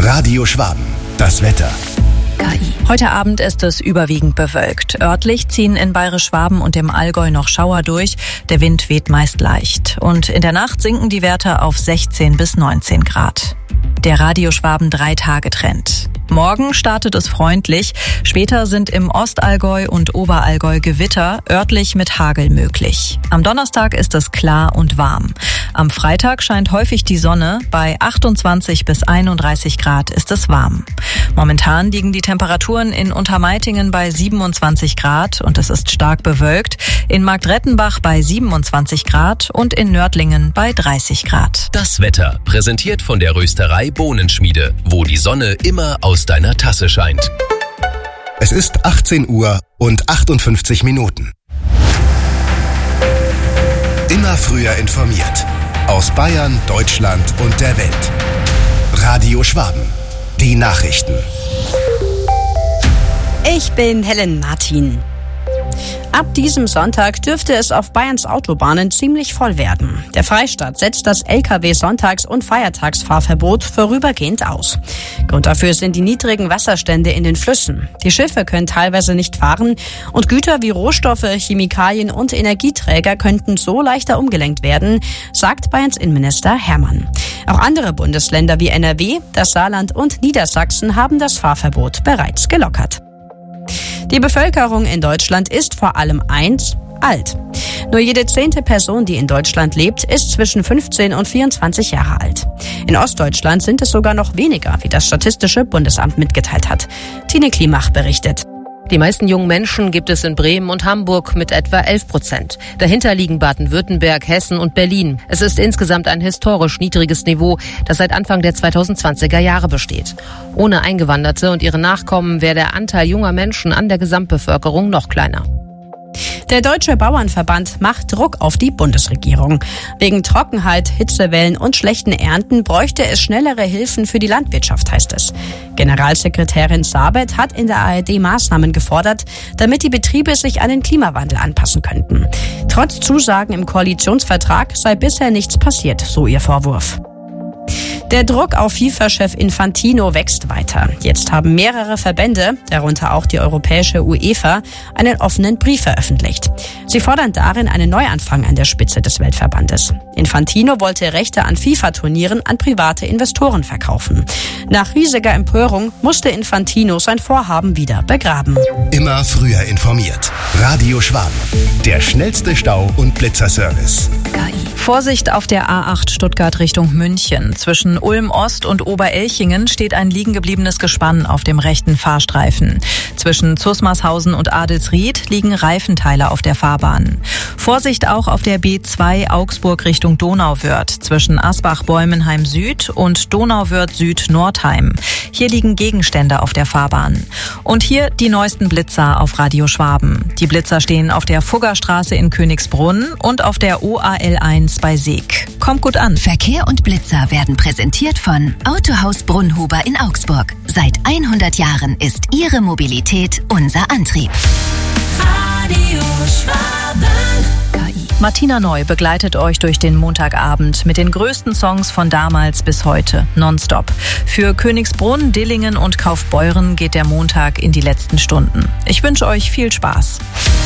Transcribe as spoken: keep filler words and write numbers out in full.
Radio Schwaben. Das Wetter. K I. Heute Abend ist es überwiegend bewölkt. Örtlich ziehen in Bayerisch-Schwaben und dem Allgäu noch Schauer durch. Der Wind weht meist leicht. Und in der Nacht sinken die Werte auf sechzehn bis neunzehn Grad. Der Radio Schwaben drei Tage Trend. Morgen startet es freundlich. Später sind im Ostallgäu und Oberallgäu Gewitter, örtlich mit Hagel möglich. Am Donnerstag ist es klar und warm. Am Freitag scheint häufig die Sonne. Bei achtundzwanzig bis einunddreißig Grad ist es warm. Momentan liegen die Temperaturen in Untermeitingen bei siebenundzwanzig Grad und es ist stark bewölkt. In Marktrettenbach bei siebenundzwanzig Grad und in Nördlingen bei dreißig Grad. Das Wetter, präsentiert von der Rösterei Bohnenschmiede, wo die Sonne immer aus deiner Tasse scheint. Es ist achtzehn Uhr und achtundfünfzig Minuten. Immer früher informiert. Aus Bayern, Deutschland und der Welt. Radio Schwaben. Die Nachrichten. Ich bin Helen Martin. Ab diesem Sonntag dürfte es auf Bayerns Autobahnen ziemlich voll werden. Der Freistaat setzt das L K W-Sonntags- und Feiertagsfahrverbot vorübergehend aus. Grund dafür sind die niedrigen Wasserstände in den Flüssen. Die Schiffe können teilweise nicht fahren und Güter wie Rohstoffe, Chemikalien und Energieträger könnten so leichter umgelenkt werden, sagt Bayerns Innenminister Hermann. Auch andere Bundesländer wie N R W, das Saarland und Niedersachsen haben das Fahrverbot bereits gelockert. Die Bevölkerung in Deutschland ist vor allem eins, alt. Nur jede zehnte Person, die in Deutschland lebt, ist zwischen fünfzehn und vierundzwanzig Jahre alt. In Ostdeutschland sind es sogar noch weniger, wie das Statistische Bundesamt mitgeteilt hat. Tine Klimach berichtet. Die meisten jungen Menschen gibt es in Bremen und Hamburg mit etwa elf Prozent. Dahinter liegen Baden-Württemberg, Hessen und Berlin. Es ist insgesamt ein historisch niedriges Niveau, das seit Anfang der zweitausendzwanziger Jahre besteht. Ohne Eingewanderte und ihre Nachkommen wäre der Anteil junger Menschen an der Gesamtbevölkerung noch kleiner. Der Deutsche Bauernverband macht Druck auf die Bundesregierung. Wegen Trockenheit, Hitzewellen und schlechten Ernten bräuchte es schnellere Hilfen für die Landwirtschaft, heißt es. Generalsekretärin Sabet hat in der A R D Maßnahmen gefordert, damit die Betriebe sich an den Klimawandel anpassen könnten. Trotz Zusagen im Koalitionsvertrag sei bisher nichts passiert, so ihr Vorwurf. Der Druck auf FIFA-Chef Infantino wächst weiter. Jetzt haben mehrere Verbände, darunter auch die europäische UEFA, einen offenen Brief veröffentlicht. Sie fordern darin einen Neuanfang an der Spitze des Weltverbandes. Infantino wollte Rechte an FIFA-Turnieren an private Investoren verkaufen. Nach riesiger Empörung musste Infantino sein Vorhaben wieder begraben. Immer früher informiert. Radio Schwaben. Der schnellste Stau- und Blitzerservice. K I. Vorsicht auf der A acht Stuttgart Richtung München. Zwischen Ulm Ost und Oberelchingen steht ein liegengebliebenes Gespann auf dem rechten Fahrstreifen. Zwischen Zusmarshausen und Adelsried liegen Reifenteile auf der Fahrbahn. Vorsicht auch auf der B zwei Augsburg Richtung Donauwörth zwischen Asbach-Bäumenheim Süd und Donauwörth Süd-Nordheim. Hier liegen Gegenstände auf der Fahrbahn. Und hier die neuesten Blitzer auf Radio Schwaben. Die Blitzer stehen auf der Fuggerstraße in Königsbrunn und auf der O A L eins bei Seeg. Kommt gut an. Verkehr und Blitzer werden präsentiert von Autohaus Brunnhuber in Augsburg. Seit hundert Jahren ist Ihre Mobilität unser Antrieb. Radio Schwaben. K I. Martina Neu begleitet euch durch den Montagabend mit den größten Songs von damals bis heute, nonstop. Für Königsbrunn, Dillingen und Kaufbeuren geht der Montag in die letzten Stunden. Ich wünsche euch viel Spaß.